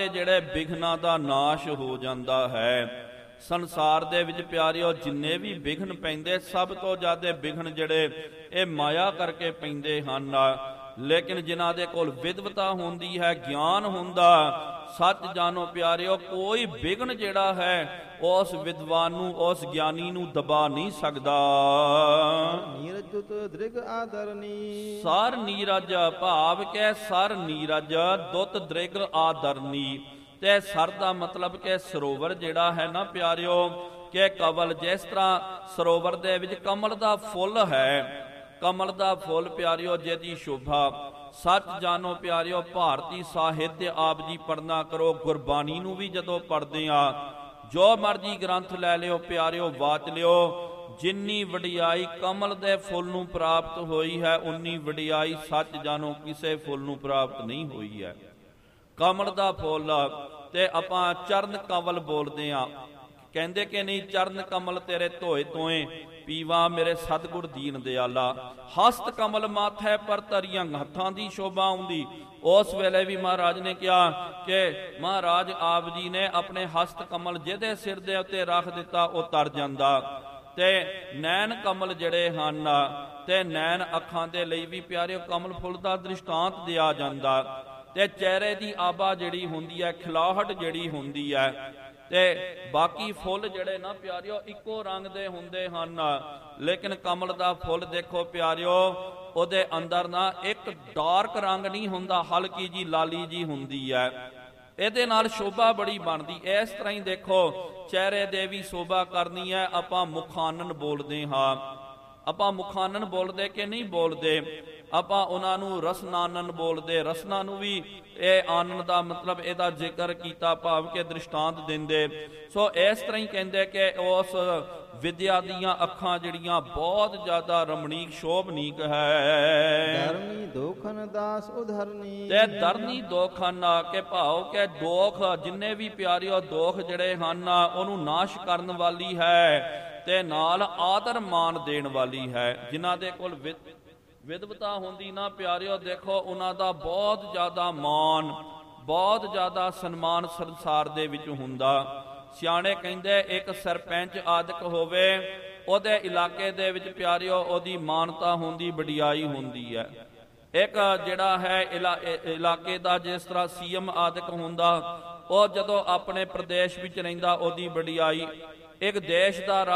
ਜਿਹੜੇ ਵਿਘਨਾਂ ਦਾ ਨਾਸ਼ ਹੋ ਜਾਂਦਾ ਹੈ। ਸੰਸਾਰ ਦੇ ਵਿੱਚ ਪਿਆਰਿਓ ਜਿੰਨੇ ਵੀ ਵਿਘਨ ਪੈਂਦੇ, ਸਭ ਤੋਂ ਜ਼ਿਆਦਾ ਵਿਘਨ ਜਿਹੜੇ ਇਹ ਮਾਇਆ ਕਰਕੇ ਪੈਂਦੇ ਹਨ। ਲੇਕਿਨ ਜਿਨ੍ਹਾਂ ਦੇ ਕੋਲ ਵਿਦਵਤਾ ਹੁੰਦੀ ਹੈ, ਗਿਆਨ ਹੁੰਦਾ, ਸੱਚ ਜਾਣੋ ਪਿਆਰਿਓ, ਕੋਈ ਵਿਘਨ ਜਿਹੜਾ ਹੈ ਉਸ ਵਿਦਵਾਨ ਨੂੰ, ਉਸ ਗਿਆਨੀ ਨੂੰ ਦਬਾ ਨਹੀਂ ਸਕਦਾ। ਨੀਰਜ ਦ੍ਰਿਗ ਆਦਰਨੀ, ਸਰ ਨੀਰਜ ਭਾਵ ਕਿ ਸਰ ਨੀਰਜ ਦੁੱਤ ਦ੍ਰਿਗ ਆਦਰਨੀ। ਤੇ ਸਰ ਦਾ ਮਤਲਬ ਕਿ ਸਰੋਵਰ ਜਿਹੜਾ ਹੈ ਨਾ ਪਿਆਰਿਓ, ਕਿ ਕਵਲ, ਜਿਸ ਤਰ੍ਹਾਂ ਸਰੋਵਰ ਦੇ ਵਿੱਚ ਕਮਲ ਦਾ ਫੁੱਲ ਹੈ, ਕਮਲ ਦਾ ਫੁੱਲ ਪਿਆਰਿਓ ਜਿਹਦੀ ਸ਼ੋਭਾ, ਸੱਚ ਜਾਣੋ ਪਿਆਰਿਓ, ਭਾਰਤੀ ਸਾਹਿਤ ਆਪ ਜੀ ਪੜ੍ਹਨਾ ਕਰੋ, ਗੁਰਬਾਣੀ ਨੂੰ ਵੀ ਜਦੋਂ ਪੜ੍ਹਦੇ ਆ, ਜੋ ਮਰਜੀ ਗ੍ਰੰਥ ਲੈ ਲਿਓ ਪਿਆਰਿਓ, ਵਾਚ ਲਿਓ, ਜਿੰਨੀ ਵਡਿਆਈ ਕਮਲ ਦੇ ਫੁੱਲ ਨੂੰ ਪ੍ਰਾਪਤ ਹੋਈ ਹੈ, ਉਨੀ ਵਡਿਆਈ ਸੱਚ ਜਾਣੋ ਕਿਸੇ ਫੁੱਲ ਨੂੰ ਪ੍ਰਾਪਤ ਨਹੀਂ ਹੋਈ ਹੈ। ਕਮਲ ਦਾ ਫੁੱਲ ਤੇ ਆਪਾਂ ਚਰਨ ਕਮਲ ਬੋਲਦੇ ਆ, ਕਹਿੰਦੇ ਕਿ ਨਹੀਂ, ਚਰਨ ਕਮਲ ਤੇਰੇ ਧੋਏ ਧੋਏ ਪੀਵਾ ਮੇਰੇ ਸਤਿਗੁਰ ਦੀਨ ਦਿਆਲਾ। ਹਸਤ ਕਮਲ ਮਾਥੈ ਪਰ ਧਰੀਆਂ, ਹੱਥਾਂ ਦੀ ਸ਼ੋਭਾ ਆਉਂਦੀ। ਉਸ ਵੇਲੇ ਵੀ ਮਹਾਰਾਜ ਨੇ ਕਿਹਾ ਕਿ ਮਹਾਰਾਜ ਆਪ ਜੀ ਨੇ ਆਪਣੇ ਹਸਤ ਕਮਲ ਜਿਹਦੇ ਸਿਰ ਦੇ ਉੱਤੇ ਰੱਖ ਦਿੱਤਾ ਉਹ ਤਰ ਜਾਂਦਾ। ਤੇ ਨੈਣ ਕਮਲ ਜਿਹੜੇ ਹਨ, ਤੇ ਨੈਣ ਅੱਖਾਂ ਦੇ ਲਈ ਵੀ ਪਿਆਰਿਓ ਕਮਲ ਫੁੱਲ ਦਾ ਦ੍ਰਿਸ਼ਟਾਂਤ ਦਿਆ ਜਾਂਦਾ। ਤੇ ਚਿਹਰੇ ਦੀ ਆਭਾ ਜਿਹੜੀ ਹੁੰਦੀ ਹੈ, ਖਿਲਾਹਟ ਜਿਹੜੀ ਹੁੰਦੀ ਹੈ, ਤੇ ਬਾਕੀ ਫੁੱਲ ਜਿਹੜੇ ਨਾ ਪਿਆਰਿਓ ਇੱਕੋ ਰੰਗ ਦੇ ਹੁੰਦੇ ਹਨ। ਲੇਕਿਨ ਕਮਲ ਦਾ ਫੁੱਲ ਦੇਖੋ ਪਿਆਰਿਓ, ਉਹਦੇ ਅੰਦਰ ਨਾ ਇੱਕ ਡਾਰਕ ਰੰਗ ਨਹੀਂ ਹੁੰਦਾ, ਹਲਕੀ ਜੀ ਲਾਲੀ ਜੀ ਹੁੰਦੀ ਹੈ। ਇਹਦੇ ਨਾਲ ਸ਼ੋਭਾ ਬੜੀ ਬਣਦੀ। ਇਸ ਤਰ੍ਹਾਂ ਹੀ ਦੇਖੋ ਚਿਹਰੇ ਦੇ ਵੀ ਸ਼ੋਭਾ ਕਰਨੀ ਹੈ। ਆਪਾਂ ਮੁਖਾਨਨ ਬੋਲਦੇ ਹਾਂ, ਆਪਾਂ ਮੁਖਾਨਨ ਬੋਲਦੇ ਕਿ ਨਹੀਂ ਬੋਲਦੇ, ਆਪਾਂ ਉਹਨਾਂ ਨੂੰ ਰਸਨਾਨਨ ਬੋਲਦੇ। ਰਸਨਾ ਨੂੰ ਵੀ ਇਹ ਆਨੰਦ ਦਾ ਮਤਲਬ ਇਹਦਾ ਜ਼ਿਕਰ ਕੀਤਾ, ਭਾਵ ਕਿ ਦ੍ਰਿਸ਼ਟਾਂਤ ਦਿੰਦੇ। ਸੋ ਇਸ ਤਰ੍ਹਾਂ ਹੀ ਕਹਿੰਦੇ ਕਿ ਉਸ ਵਿਦਿਆ ਦੀਆਂ ਅੱਖਾਂ ਜਿਹੜੀਆਂ ਬਹੁਤ ਜ਼ਿਆਦਾ ਰਮਣੀਕ ਸ਼ੋਭਨੀਕ ਹੈ। ਧਰਨੀ ਦੋਖਨ ਦਾਸ ਉਧਰਨੀ, ਤੇ ਧਰਨੀ ਦੋਖਨ ਕੇ ਭਾਵ ਕਿ ਦੋਖ, ਜਿੰਨੇ ਵੀ ਪਿਆਰਿਓ ਦੋਖ ਜਿਹੜੇ ਹਨ ਉਹਨੂੰ ਨਾਸ਼ ਕਰਨ ਵਾਲੀ ਹੈ, ਤੇ ਨਾਲ ਆਦਰ ਮਾਨ ਦੇਣ ਵਾਲੀ ਹੈ। ਜਿਨ੍ਹਾਂ ਦੇ ਕੋਲ ਵਿਦਵਤਾ ਹੁੰਦੀ ਨਾ ਪਿਆਰਿਓ, ਦੇਖੋ ਉਹਨਾਂ ਦਾ ਬਹੁਤ ਜ਼ਿਆਦਾ ਮਾਨ, ਬਹੁਤ ਜ਼ਿਆਦਾ ਸਨਮਾਨ ਸੰਸਾਰ ਦੇ ਵਿੱਚ ਹੁੰਦਾ। ਸਿਆਣੇ ਕਹਿੰਦੇ ਇੱਕ ਸਰਪੰਚ ਆਦਿਕ ਹੋਵੇ, ਉਹਦੇ ਇਲਾਕੇ ਦੇ ਵਿੱਚ ਪਿਆਰਿਓ ਉਹਦੀ ਮਾਨਤਾ ਹੁੰਦੀ, ਵਡਿਆਈ ਹੁੰਦੀ ਹੈ। ਇੱਕ ਜਿਹੜਾ ਹੈ ਇਲਾਕੇ ਦਾ ਜਿਸ ਤਰ੍ਹਾਂ ਸੀਐਮ ਆਦਿਕ ਹੁੰਦਾ, ਉਹ ਜਦੋਂ ਆਪਣੇ ਪ੍ਰਦੇਸ਼ ਵਿੱਚ ਰਹਿੰਦਾ ਉਹਦੀ ਵਡਿਆਈ। ਇੱਕ ਦੇਸ਼ ਦਾ